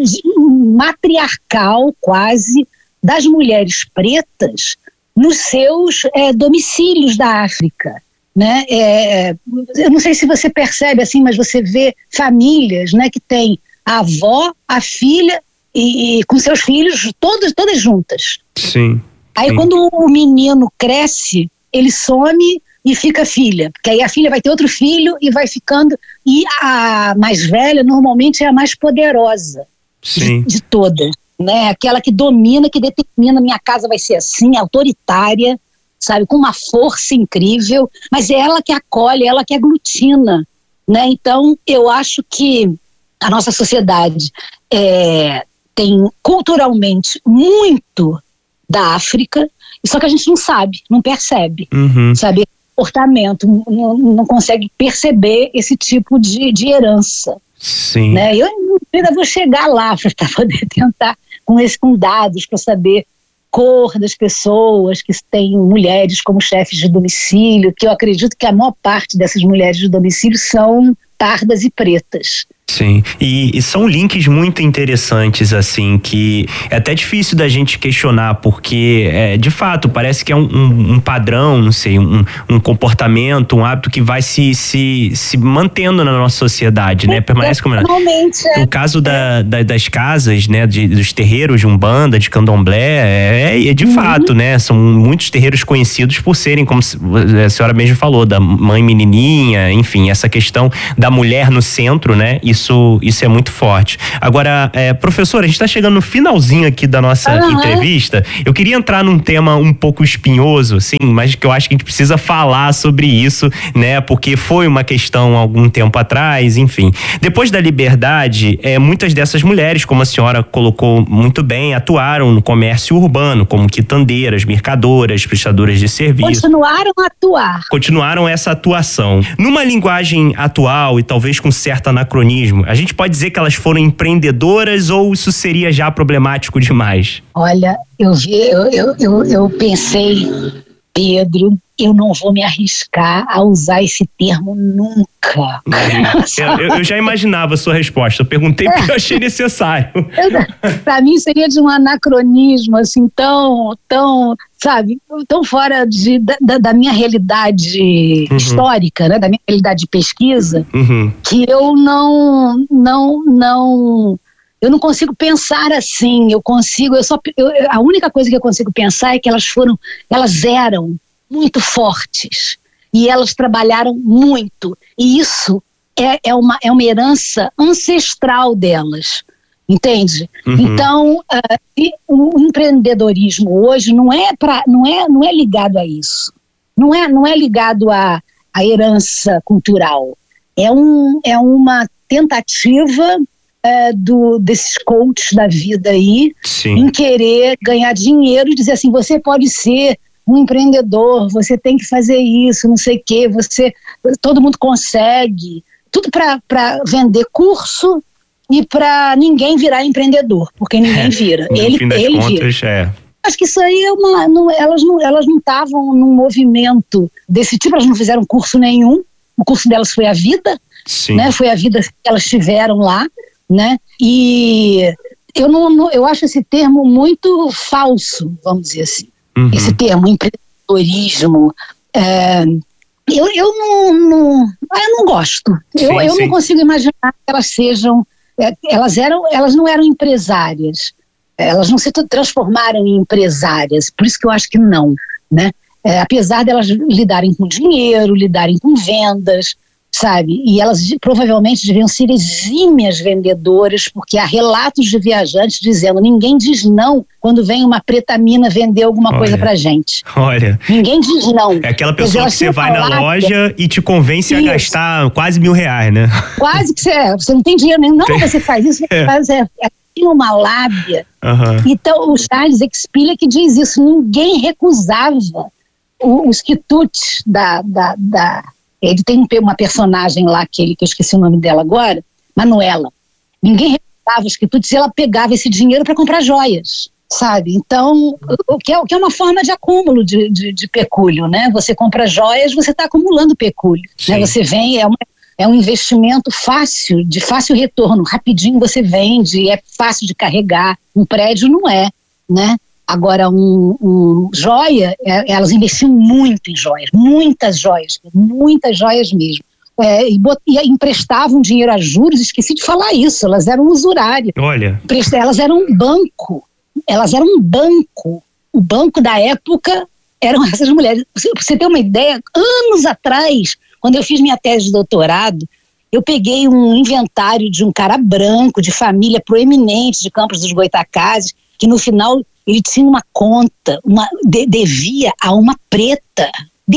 matriarcal quase das mulheres pretas nos seus domicílios da África, né? Eu não sei se você percebe assim, mas você vê famílias, né, que tem a avó, a filha e com seus filhos todas juntas. Sim. Aí quando o menino cresce, ele some e fica a filha, porque aí a filha vai ter outro filho e vai ficando, e a mais velha normalmente é a mais poderosa de todas, né? Aquela que domina, que determina, minha casa vai ser assim, autoritária, sabe, com uma força incrível, mas é ela que acolhe, ela que aglutina, né? Então eu acho que a nossa sociedade tem culturalmente muito da África Só que a gente não sabe, não percebe, sabe? Comportamento, não consegue perceber esse tipo de herança. Sim. Né? Eu ainda vou chegar lá para poder tentar com dados para saber cor das pessoas que têm mulheres como chefes de domicílio, que eu acredito que a maior parte dessas mulheres de domicílio são pardas e pretas. Sim, e são links muito interessantes, assim, que é até difícil da gente questionar, porque, de fato, parece que é um padrão, não sei, um comportamento, um hábito que vai se mantendo na nossa sociedade, né? Permanece como... Normalmente, O caso das casas, né, dos terreiros de Umbanda, de Candomblé, é de fato, né? São muitos terreiros conhecidos por serem, como a senhora mesmo falou, da mãe menininha, enfim, essa questão da mulher no centro, né? Isso é muito forte. Agora, professora, a gente está chegando no finalzinho aqui da nossa entrevista. Eu queria entrar num tema um pouco espinhoso, assim, mas que eu acho que a gente precisa falar sobre isso, né? Porque foi uma questão há algum tempo atrás, enfim. Depois da liberdade, muitas dessas mulheres, como a senhora colocou muito bem, atuaram no comércio urbano, como quitandeiras, mercadoras, prestadoras de serviço. Continuaram a atuar. Continuaram essa atuação. Numa linguagem atual e talvez com certo anacronismo, a gente pode dizer que elas foram empreendedoras ou isso seria já problemático demais? Olha, eu pensei, Pedro, eu não vou me arriscar a usar esse termo nunca. Eu já imaginava a sua resposta, eu perguntei porque eu achei necessário. Para mim seria de um anacronismo, assim, tão fora da minha realidade histórica, né, da minha realidade de pesquisa, que eu eu não consigo pensar assim. A única coisa que eu consigo pensar é que elas eram muito fortes e elas trabalharam muito, e isso é uma herança ancestral delas, entende? Então, o empreendedorismo hoje não é ligado a isso, não é ligado à herança cultural, é uma tentativa desses coaches da vida aí, em querer ganhar dinheiro e dizer assim, você pode ser um empreendedor, você tem que fazer isso, não sei o quê, todo mundo consegue, tudo para vender curso e para ninguém virar empreendedor, porque ninguém vira, ele vira. Acho que isso aí elas não estavam num movimento desse tipo, elas não fizeram curso nenhum, o curso delas foi a vida, né? Foi a vida que elas tiveram lá, né? E eu acho esse termo muito falso, vamos dizer assim. Esse termo, empreendedorismo, eu não gosto. Eu não consigo imaginar que elas sejam, elas não eram empresárias, elas não se transformaram em empresárias, por isso que eu acho que não, né? Apesar de elas lidarem com dinheiro, lidarem com vendas, sabe? E elas provavelmente deviam ser exímias vendedoras, porque há relatos de viajantes dizendo, ninguém diz não quando vem uma preta mina vender alguma coisa pra gente. Olha. Ninguém diz não. É aquela pessoa que você vai na loja e te convence a gastar quase R$1.000, né? Quase que você não tem dinheiro nenhum. Não, você faz isso, você faz uma lábia. Então, o Charles Expedia que diz isso, ninguém recusava os quitutes ele tem uma personagem lá que eu esqueci o nome dela agora, Manuela. Ninguém recusava os quitutes e ela pegava esse dinheiro para comprar joias, sabe? Então, o que é uma forma de acúmulo de pecúlio, né? Você compra joias, você está acumulando pecúlio, né? Você vem, é um investimento fácil, de fácil retorno, rapidinho você vende, é fácil de carregar. Um prédio não é, né? Agora, joia, elas investiam muito em joias, muitas joias mesmo. E emprestavam dinheiro a juros, esqueci de falar isso, elas eram usurárias. Olha. Elas eram um banco. O banco da época eram essas mulheres. Pra você ter uma ideia, anos atrás, quando eu fiz minha tese de doutorado, eu peguei um inventário de um cara branco, de família proeminente de Campos dos Goytacazes, que no final ele tinha uma conta, devia a uma preta.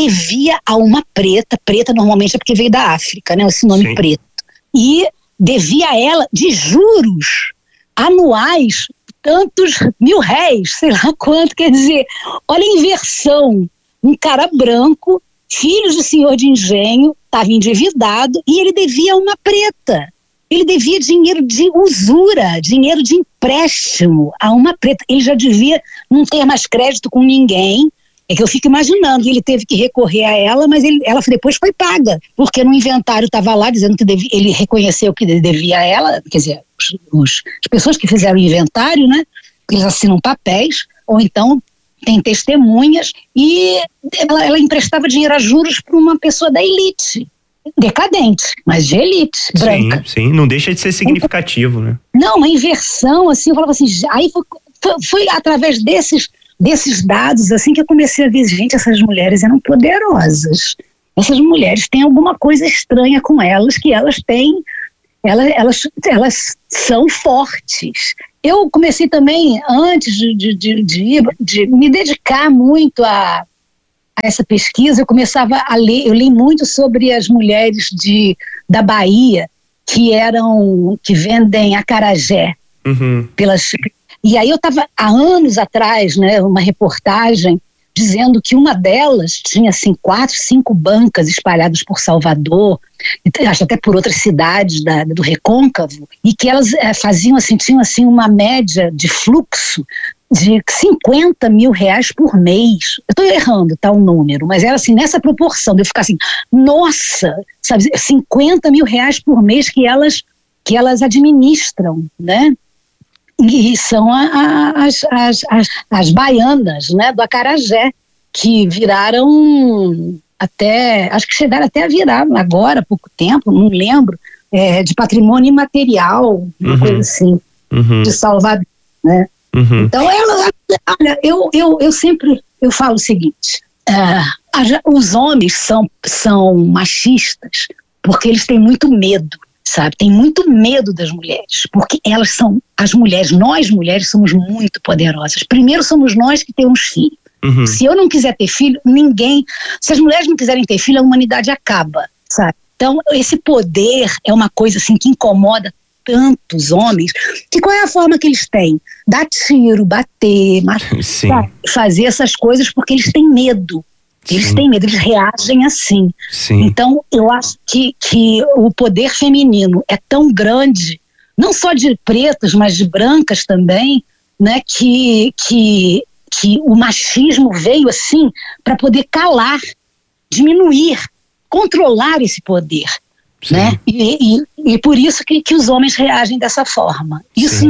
Preta normalmente é porque veio da África, né? Esse nome preto. E devia a ela de juros anuais tantos mil réis, sei lá quanto, quer dizer, olha a inversão. Um cara branco, filho de senhor de engenho, estava endividado e ele devia uma preta. Ele devia dinheiro de usura, dinheiro de empréstimo a uma preta. Ele já devia não ter mais crédito com ninguém. É que eu fico imaginando, ele teve que recorrer a ela, mas ela depois foi paga, porque no inventário estava lá dizendo que ele reconheceu que devia a ela, quer dizer, as pessoas que fizeram o inventário, né, eles assinam papéis, ou então tem testemunhas, e ela emprestava dinheiro a juros para uma pessoa da elite. Decadente, mas de elite, branca. Sim, não deixa de ser significativo, né? Não, uma inversão, assim, eu falava assim, aí foi através desses dados, assim, que eu comecei a ver, gente, essas mulheres eram poderosas. Essas mulheres têm alguma coisa estranha com elas, que elas têm, elas são fortes. Eu comecei também, antes de me dedicar muito a essa pesquisa, eu começava a ler, eu li muito sobre as mulheres da Bahia que vendem acarajé. Uhum. E aí eu estava, há anos atrás, né, uma reportagem dizendo que uma delas tinha assim 4, 5 bancas espalhadas por Salvador, acho até por outras cidades do Recôncavo, e que elas tinham assim uma média de fluxo de 50 mil reais por mês. Eu estou errando, tá, o número, mas era assim, nessa proporção, de eu ficar assim, nossa, sabe, 50 mil reais por mês que elas administram, né? E são as baianas, né, do acarajé, que viraram acho que chegaram até a virar agora, há pouco tempo, não lembro, de patrimônio imaterial, uma coisa assim, de Salvador, né? Uhum. Então, olha, eu sempre falo o seguinte, os homens são machistas porque eles têm muito medo, sabe? Tem muito medo das mulheres, porque elas são, as mulheres, nós mulheres somos muito poderosas. Primeiro somos nós que temos filho. Uhum. Se eu não quiser ter filho, se as mulheres não quiserem ter filho, a humanidade acaba, sabe? Então, esse poder é uma coisa assim que incomoda tantos homens, que qual é a forma que eles têm? Dar tiro, bater, matar, fazer essas coisas porque eles têm medo. Eles têm medo, eles reagem assim. Sim. Então, eu acho que o poder feminino é tão grande, não só de pretas, mas de brancas também, né, que o machismo veio assim para poder calar, diminuir, controlar esse poder. Né? E por isso que os homens reagem dessa forma. Isso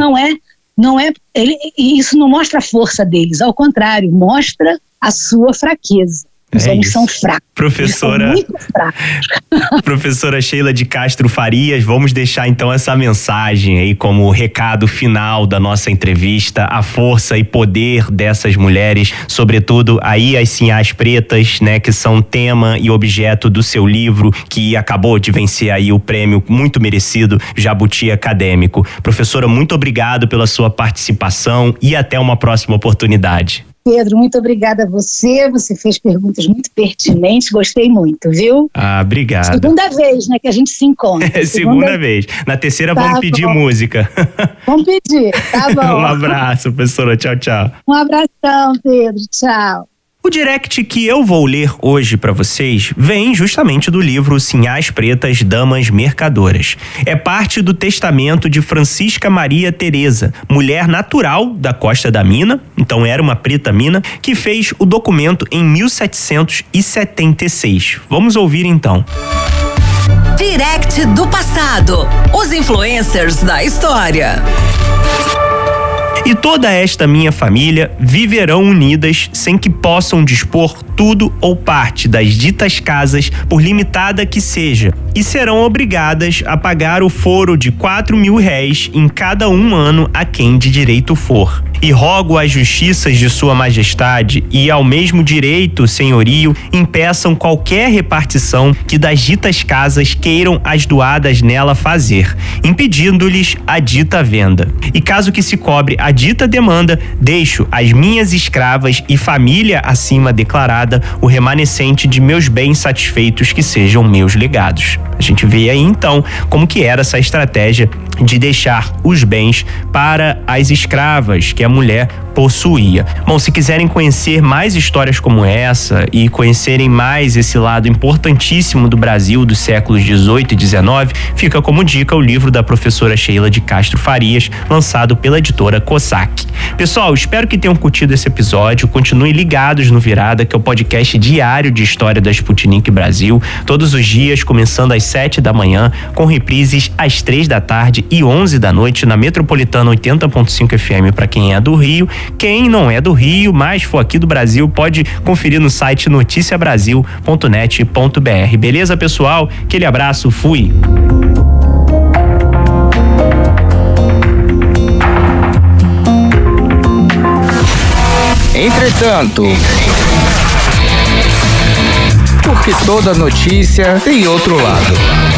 isso não mostra a força deles, ao contrário, mostra a sua fraqueza. Os homens são fracos. Professora, eles são muito fracos. Professora Sheila de Castro Farias, vamos deixar então essa mensagem aí como recado final da nossa entrevista, a força e poder dessas mulheres, sobretudo aí as sinhás pretas, né, que são tema e objeto do seu livro, que acabou de vencer aí o prêmio muito merecido Jabuti Acadêmico. Professora, muito obrigado pela sua participação e até uma próxima oportunidade. Pedro, muito obrigada a você fez perguntas muito pertinentes, gostei muito, viu? Obrigado. Segunda vez, né, que a gente se encontra. Segunda vez. Na terceira vamos pedir música. Vamos pedir, tá bom. Um abraço, professora, tchau, tchau. Um abração, Pedro, tchau. O direct que eu vou ler hoje para vocês vem justamente do livro Sinhás Pretas, Damas Mercadoras. É parte do testamento de Francisca Maria Teresa, mulher natural da Costa da Mina, então era uma preta mina, que fez o documento em 1776. Vamos ouvir então. Direct do passado. Os influencers da história. E toda esta minha família viverão unidas sem que possam dispor tudo ou parte das ditas casas, por limitada que seja, e serão obrigadas a pagar o foro de 4.000 réis em cada ano a quem de direito for. E rogo às justiças de sua majestade e ao mesmo direito senhorio impeçam qualquer repartição que das ditas casas queiram as doadas nela fazer, impedindo-lhes a dita venda. E caso que se cobre a dita demanda, deixo as minhas escravas e família acima declarada nada o remanescente de meus bens satisfeitos que sejam meus legados. A gente vê aí então como que era essa estratégia de deixar os bens para as escravas que a mulher possuía. Bom, se quiserem conhecer mais histórias como essa e conhecerem mais esse lado importantíssimo do Brasil dos séculos 18 e 19, fica como dica o livro da professora Sheila de Castro Farias, lançado pela editora Cossack. Pessoal, espero que tenham curtido esse episódio. Continuem ligados no Virada, que é o podcast diário de história da Sputnik Brasil, todos os dias, começando às 7 da manhã, com reprises às 3 da tarde e 11 da noite na Metropolitana 80.5 FM para quem é do Rio. Quem não é do Rio, mas for aqui do Brasil, pode conferir no site noticiabrasil.net.br. Beleza, pessoal? Aquele abraço, fui! Entretanto, porque toda notícia tem outro lado.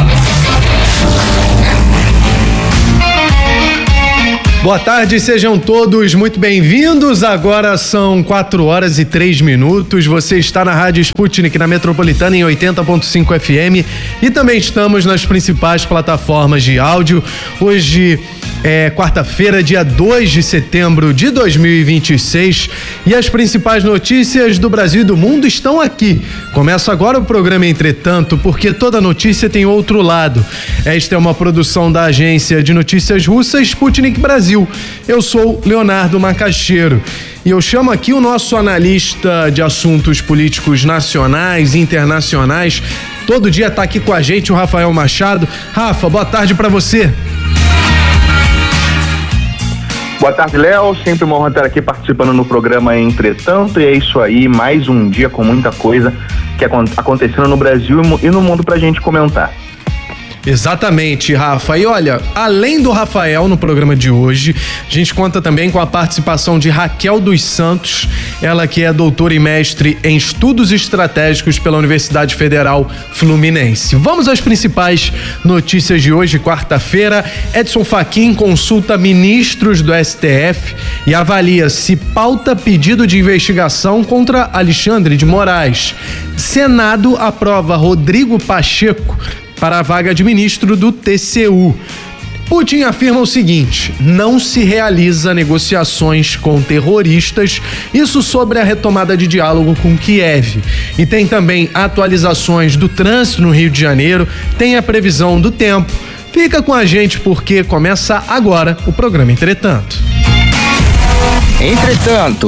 Boa tarde, sejam todos muito bem-vindos. Agora são 4h03. Você está na Rádio Sputnik, na Metropolitana, em 80.5 FM, e também estamos nas principais plataformas de áudio. Hoje é quarta-feira, dia 2 de setembro de 2026, e as principais notícias do Brasil e do mundo estão aqui. Começa agora o programa Entretanto, porque toda notícia tem outro lado. Esta é uma produção da agência de notícias russa Sputnik Brasil. Eu sou Leonardo Macaxeiro e eu chamo aqui o nosso analista de assuntos políticos nacionais e internacionais. Todo dia está aqui com a gente o Rafael Machado. Rafa, boa tarde para você. Boa tarde, Léo. Sempre uma honra estar aqui participando no programa Entretanto, e é isso aí, mais um dia com muita coisa que acontecendo no Brasil e no mundo pra gente comentar. Exatamente, Rafa. E olha, além do Rafael no programa de hoje, a gente conta também com a participação de Raquel dos Santos, ela que é doutora e mestre em estudos estratégicos pela Universidade Federal Fluminense. Vamos às principais notícias de hoje, quarta-feira. Edson Fachin consulta ministros do STF e avalia se pauta pedido de investigação contra Alexandre de Moraes. Senado aprova Rodrigo Pacheco para a vaga de ministro do TCU. Putin afirma o seguinte: não se realiza negociações com terroristas, isso sobre a retomada de diálogo com Kiev. E tem também atualizações do trânsito no Rio de Janeiro, tem a previsão do tempo. Fica com a gente porque começa agora o programa Entretanto. Entretanto,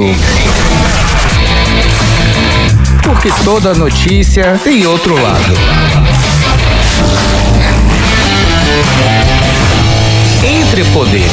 porque toda notícia tem outro lado. Entre poderes.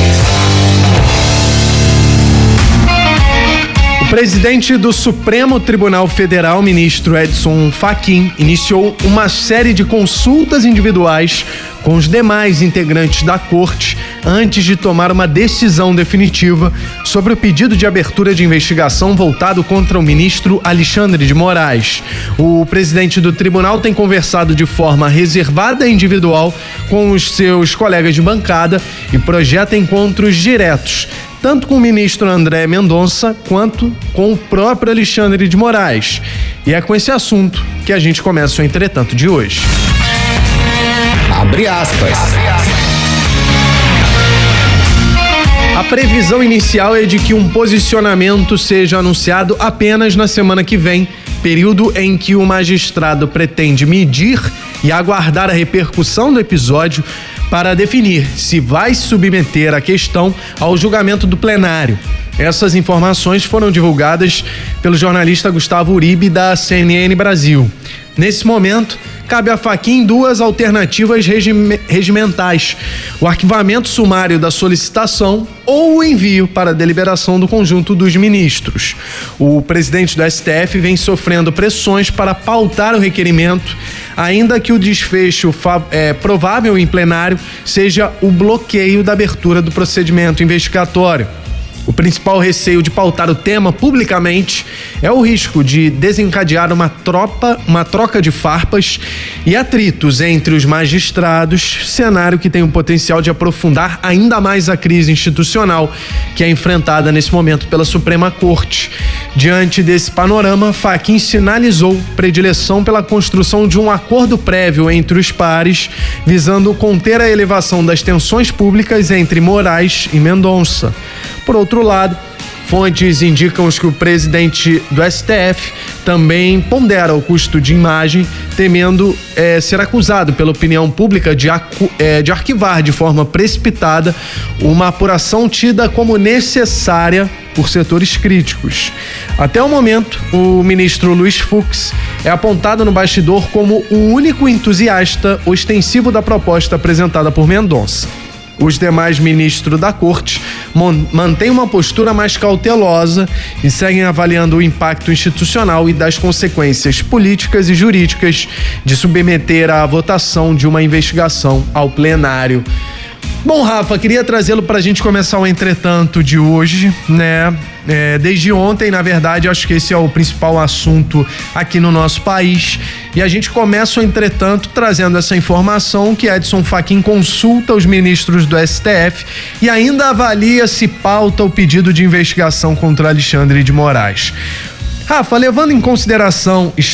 O presidente do Supremo Tribunal Federal, ministro Edson Fachin, iniciou uma série de consultas individuais com os demais integrantes da corte antes de tomar uma decisão definitiva sobre o pedido de abertura de investigação voltado contra o ministro Alexandre de Moraes. O presidente do tribunal tem conversado de forma reservada e individual com os seus colegas de bancada e projeta encontros diretos, tanto com o ministro André Mendonça quanto com o próprio Alexandre de Moraes. E é com esse assunto que a gente começa o Entretanto de hoje. Abre aspas. A previsão inicial é de que um posicionamento seja anunciado apenas na semana que vem, período em que o magistrado pretende medir e aguardar a repercussão do episódio para definir se vai submeter a questão ao julgamento do plenário. Essas informações foram divulgadas pelo jornalista Gustavo Uribe, da CNN Brasil. Nesse momento, cabe a Fachin duas alternativas regimentais: o arquivamento sumário da solicitação ou o envio para a deliberação do conjunto dos ministros. O presidente do STF vem sofrendo pressões para pautar o requerimento, ainda que o desfecho provável em plenário seja o bloqueio da abertura do procedimento investigatório. O principal receio de pautar o tema publicamente é o risco de desencadear uma troca de farpas e atritos entre os magistrados, cenário que tem o potencial de aprofundar ainda mais a crise institucional que é enfrentada nesse momento pela Suprema Corte. Diante desse panorama, Fachin sinalizou predileção pela construção de um acordo prévio entre os pares, visando conter a elevação das tensões públicas entre Moraes e Mendonça. Por outro lado, fontes indicam que o presidente do STF também pondera o custo de imagem, temendo ser acusado pela opinião pública de arquivar de forma precipitada uma apuração tida como necessária por setores críticos. Até o momento, o ministro Luiz Fux é apontado no bastidor como o único entusiasta ostensivo da proposta apresentada por Mendonça. Os demais ministros da corte mantêm uma postura mais cautelosa e seguem avaliando o impacto institucional e das consequências políticas e jurídicas de submeter à votação de uma investigação ao plenário. Bom, Rafa, queria trazê-lo para a gente começar o entretanto de hoje, né? Desde ontem, na verdade, acho que esse é o principal assunto aqui no nosso país. E a gente começa o entretanto trazendo essa informação que Edson Fachin consulta os ministros do STF e ainda avalia se pauta o pedido de investigação contra Alexandre de Moraes. Rafa, levando em consideração